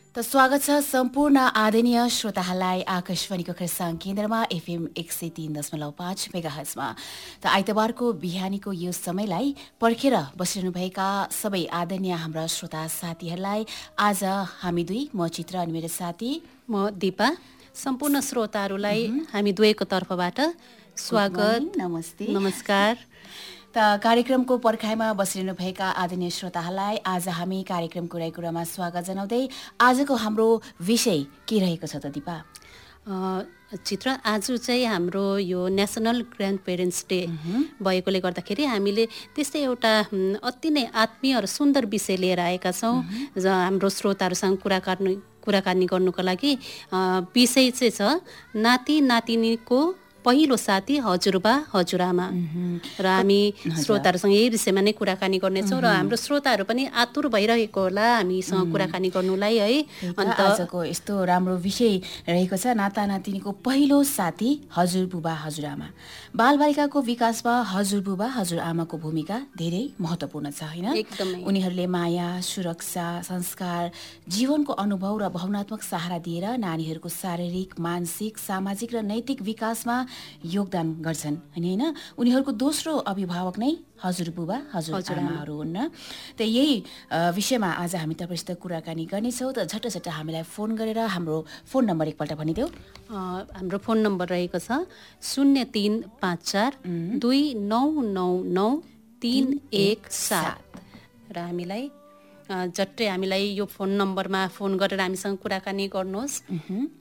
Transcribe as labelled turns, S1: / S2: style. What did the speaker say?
S1: त स्वागत छ सम्पूर्ण आदरणीय श्रोताहरूलाई आकाशवाणीको खरसाङ केन्द्रमा एफएम 103.5 मेगाहर्जमा। त आइतबारको बिहानीको यो समयलाई पर्खेर बसिरहनुभएका सबै आदरणीय हाम्रा श्रोता साथीहरूलाई आज हामी दुई, म चित्र अनि मेरो साथी
S2: म दिपा, सम्पूर्ण श्रोताहरूलाई हामी दुवैको तर्फबाट स्वागत,
S1: नमस्ते,
S2: नमस्कार।
S1: त कार्यक्रमको पर्खाइमा बसिरहनुभएका आदरणीय श्रोताहरूलाई आज हामी कार्यक्रमको कुरामा स्वागत जनाउँदै आजको हाम्रो विषय के रहेको छ त दिपा?
S2: चित्र, आज चाहिँ हाम्रो यो नेसनल ग्रान्ड पेरेन्ट्स डे भएकोले गर्दाखेरि हामीले त्यस्तै एउटा अति नै आत्मीय र सुन्दर विषय लिएर आएका छौँ। हाम्रो श्रोताहरूसँग कुराकानी गर्नुको लागि विषय चाहिँ छ नाति नातिनीको पहिलो साथी हजुरबा हजुरआमा। र हामी श्रोताहरूसँग यही विषयमा नै कुराकानी गर्नेछौँ र हाम्रो श्रोताहरू पनि आतुर भइरहेको होला हामीसँग कुराकानी गर्नुलाई है।
S1: अन्त आजको यस्तो राम्रो विषय रहेको छ नाता नातिनीको पहिलो साथी हजुरबुबा हजुरआमा। बालबालिकाको विकासमा हजुरबुबा हजुरआमाको भूमिका धेरै महत्त्वपूर्ण छ, होइन?
S2: एकदमै।
S1: उनीहरूले माया, सुरक्षा, संस्कार, जीवनको अनुभव र भावनात्मक सहारा दिएर नानीहरूको शारीरिक, मानसिक, सामाजिक र नैतिक विकासमा योगदान गर्छन्, होइन? उनीहरूको दोस्रो अभिभावक नै हजुरबुबा हजुरआमाहरू हुन्। त यही विषयमा आज हामी तपाईँसित कुराकानी गर्नेछौँ। त झट्ट हामीलाई फोन गरेर हाम्रो फोन नम्बर एकपल्ट भनिदेऊ।
S2: हाम्रो फोन नम्बर रहेको छ 0354 2999 317 र हामीलाई झट्टै यो फोन नम्बरमा फोन गरेर हामीसँग कुराकानी गर्नुहोस्।